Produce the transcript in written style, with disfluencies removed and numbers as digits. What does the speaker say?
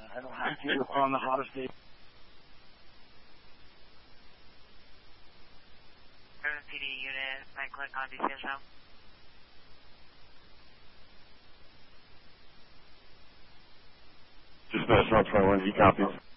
I don't have to on the hottest day. Urban PD unit, right click on DCSM. Dispatch 121, he copies.